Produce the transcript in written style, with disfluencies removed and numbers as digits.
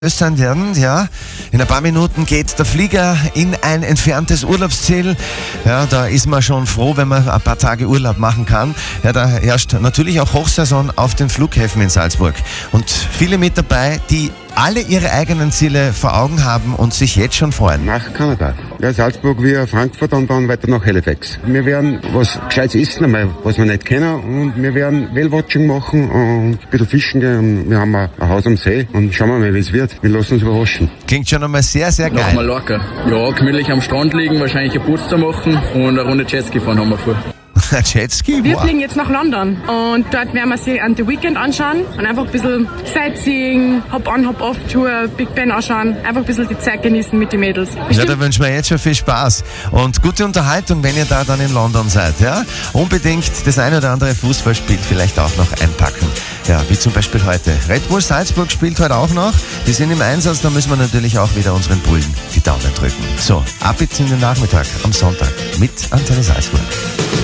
Sein werden, ja. In ein paar Minuten geht der Flieger in ein entferntes Urlaubsziel. Ja, da ist man schon froh, wenn man ein paar Tage Urlaub machen kann. Ja, da herrscht natürlich auch Hochsaison auf den Flughäfen in Salzburg. Und viele mit dabei, die alle ihre eigenen Ziele vor Augen haben und sich jetzt schon freuen. Nach Kanada. Ja, Salzburg wie Frankfurt und dann weiter nach Halifax. Wir werden was Gescheites essen, einmal, was wir nicht kennen, und wir werden Whale-Watching machen und ein bisschen fischen gehen. Wir haben ein Haus am See und schauen wir mal, wie es wird. Wir lassen uns überraschen. Klingt schon einmal sehr, sehr geil. Nach Mallorca. Ja, gemütlich am Strand liegen, wahrscheinlich ein Putz machen und eine Runde Jetski fahren haben wir vor. Jetski? Wir fliegen jetzt nach London und dort werden wir sie an The Weekend anschauen und einfach ein bisschen Sightseeing, Hop-on, Hop-off-Tour, Big Ben anschauen, einfach ein bisschen die Zeit genießen mit den Mädels. Ja, da wünschen wir jetzt schon viel Spaß und gute Unterhaltung, wenn ihr da dann in London seid. Ja? Unbedingt das eine oder andere Fußballspiel vielleicht auch noch einpacken. Ja, wie zum Beispiel heute. Red Bull Salzburg spielt heute auch noch. Die sind im Einsatz, da müssen wir natürlich auch wieder unseren Bullen die Daumen drücken. So, ab jetzt in den Nachmittag am Sonntag mit Antenne Salzburg.